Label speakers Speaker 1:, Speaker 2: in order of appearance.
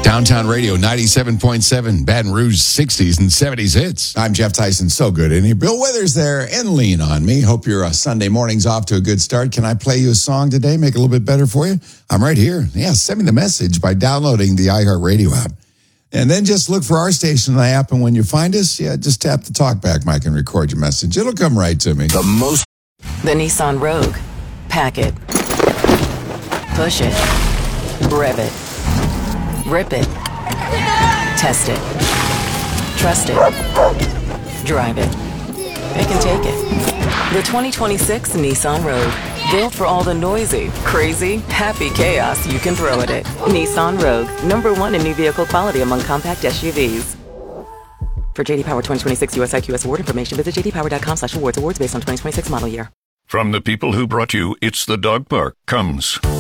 Speaker 1: Downtown Radio 97.7, Baton Rouge 60s and 70s hits.
Speaker 2: I'm Jeff Tyson. So good. And Bill Withers there and Lean on Me. Hope your Sunday morning's off to a good start. Can I play you a song today? Make it a little bit better for you? I'm right here. Yeah, send me the message by downloading the iHeartRadio app. And then just look for our station in the app. And when you find us, just tap the talkback mic and record your message. It'll come right to me.
Speaker 3: The Nissan Rogue. Pack it. Push it. Rev it. Rip it. Test it. Trust it. Drive it. Pick and take it. The 2026 Nissan Rogue. Built for all the noisy, crazy, happy chaos you can throw at it. Nissan Rogue. #1 in new vehicle quality among compact SUVs. For JD Power 2026 US IQS award information, visit jdpower.com/awards. Awards based on 2026 model year.
Speaker 4: From the people who brought you It's the Dog Park comes